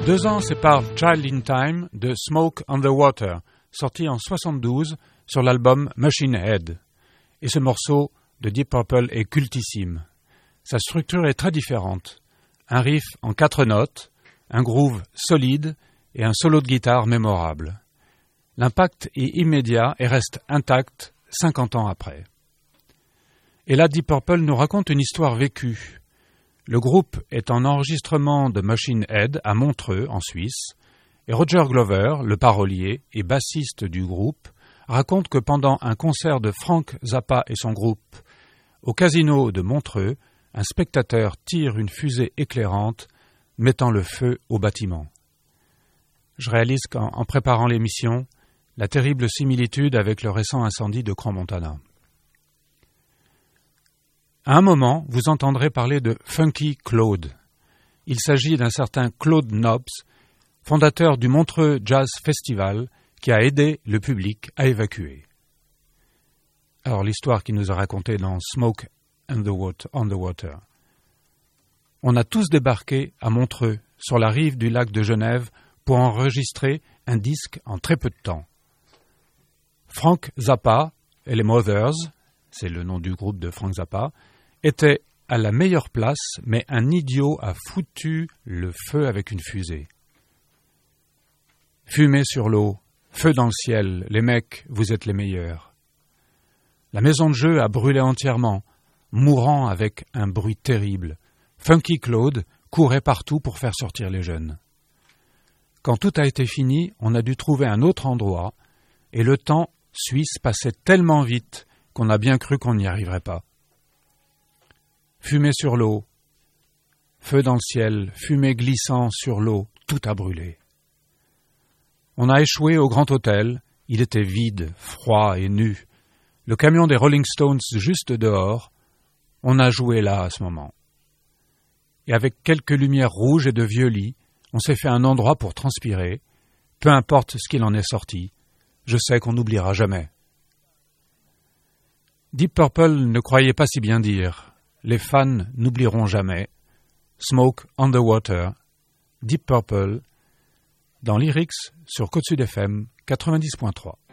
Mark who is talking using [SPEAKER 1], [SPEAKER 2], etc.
[SPEAKER 1] 2 ans séparent Child in Time de Smoke on the Water, sorti en 1972 sur l'album Machine Head. Et ce morceau de Deep Purple est cultissime. Sa structure est très différente. Un riff en 4 notes, un groove solide et un solo de guitare mémorable. L'impact est immédiat et reste intact 50 ans après. Et là, Deep Purple nous raconte une histoire vécue. Le groupe est en enregistrement de Machine Head à Montreux, en Suisse, et Roger Glover, le parolier et bassiste du groupe, raconte que pendant un concert de Frank Zappa et son groupe au casino de Montreux, un spectateur tire une fusée éclairante, mettant le feu au bâtiment. Je réalise qu'en préparant l'émission, la terrible similitude avec le récent incendie de Crans-Montana. À un moment, vous entendrez parler de Funky Claude. Il s'agit d'un certain Claude Nobbs, fondateur du Montreux Jazz Festival, qui a aidé le public à évacuer. Alors l'histoire qui nous a racontée dans Smoke on the Water. On a tous débarqué à Montreux, sur la rive du lac de Genève, pour enregistrer un disque en très peu de temps. Frank Zappa et les Mothers, c'est le nom du groupe de Frank Zappa, étaient à la meilleure place, mais un idiot a foutu le feu avec une fusée. Fumée sur l'eau, feu dans le ciel, les mecs, vous êtes les meilleurs. La maison de jeu a brûlé entièrement, mourant avec un bruit terrible. Funky Claude courait partout pour faire sortir les jeunes. Quand tout a été fini, on a dû trouver un autre endroit, et le temps suisse passait tellement vite qu'on a bien cru qu'on n'y arriverait pas. Fumée sur l'eau, feu dans le ciel, fumée glissant sur l'eau, tout a brûlé. On a échoué au Grand Hôtel, il était vide, froid et nu. Le camion des Rolling Stones juste dehors, on a joué là à ce moment. Et avec quelques lumières rouges et de vieux lits, on s'est fait un endroit pour transpirer, peu importe ce qu'il en est sorti, je sais qu'on n'oubliera jamais. Deep Purple ne croyait pas si bien dire. Les fans n'oublieront jamais. Smoke on the Water, Deep Purple, dans Lyrics sur Côte Sud FM 90.3.